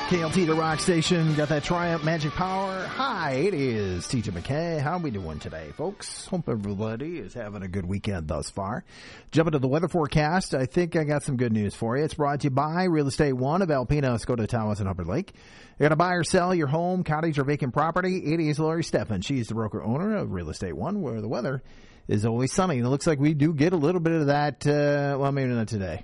KLT, the rock station, got that Triumph Magic Power. Hi, it is TJ McKay. How we doing today, folks? Hope everybody is having a good weekend thus far. Jumping to the weather forecast, I think I got some good news for you. It's brought to you by Real Estate One of Alpena, Escoda, Tawas, and Upper Lake. You're going to buy or sell your home, cottage, or vacant property. It is Lori Steffen. She's the broker owner of Real Estate One, where the weather is always sunny. And it looks like we do get a little bit of that, well, maybe not today.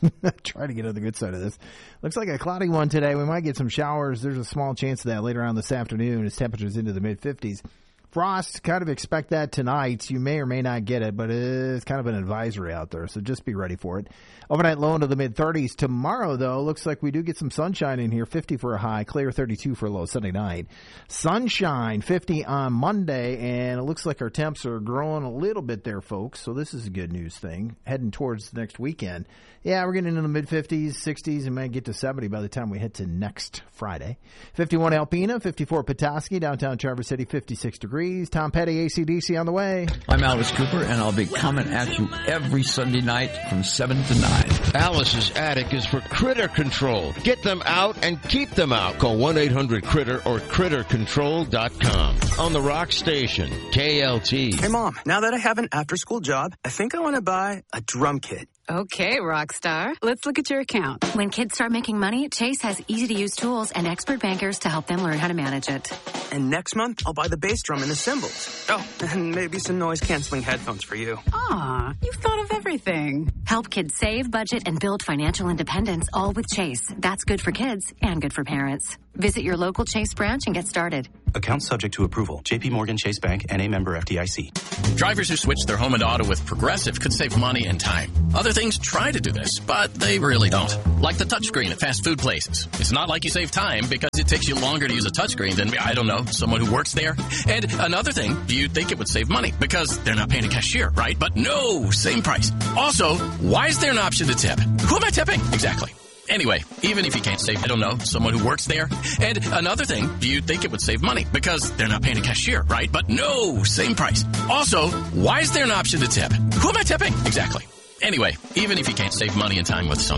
Try to get on the good side of this. Looks like a cloudy one today. We might get some showers. There's a small chance of that later on this afternoon as temperatures into the mid-50s. Frost, kind of expect that tonight. You may or may not get it, but it's kind of an advisory out there, so just be ready for it. Overnight low into the mid-30s. Tomorrow, though, looks like we do get some sunshine in here. 50 for a high, clear 32 for a low Sunday night. Sunshine, 50 on Monday, and it looks like our temps are growing a little bit there, folks, so this is a good news thing. Heading towards the next weekend. Yeah, we're getting into the mid-50s, 60s, and might get to 70 by the time we head to next Friday. 51 Alpena, 54 Petoskey, downtown Traverse City, 56 degrees. Tom Petty, AC/DC on the way. I'm Alice Cooper, and I'll be coming at you every Sunday night from 7 to 9. Alice's Attic is for critter control. Get them out and keep them out. Call 1-800-CRITTER or CritterControl.com. On the Rock Station, KLT. Hey, Mom, now that I have an after-school job, I think I want to buy a drum kit. Okay, Rockstar. Let's look at your account. When kids start making money, Chase has easy-to-use tools and expert bankers to help them learn how to manage it. And next month, I'll buy the bass drum and the cymbals. Oh, and maybe some noise-canceling headphones for you. Aw, you've thought of everything. Help kids save, budget, and build financial independence, all with Chase. That's good for kids and good for parents. Visit your local Chase branch and get started. Account subject to approval. J.P. Morgan Chase Bank, N.A. member FDIC. Drivers who switch their home and auto with Progressive could save money and time. Other things try to do this, but they really don't. Like the touchscreen at fast food places. It's not like you save time because it takes you longer to use a touchscreen than, I don't know, someone who works there. And another thing, you'd think it would save money because they're not paying a cashier, right? But no, same price. Also, why is there an option to tip? Who am I tipping? Exactly. Anyway, even if you can't save, I don't know, someone who works there. And another thing, you'd think it would save money because they're not paying a cashier, right? But no, same price. Also, why is there an option to tip? Who am I tipping? Exactly. Anyway, even if you can't save money and time with some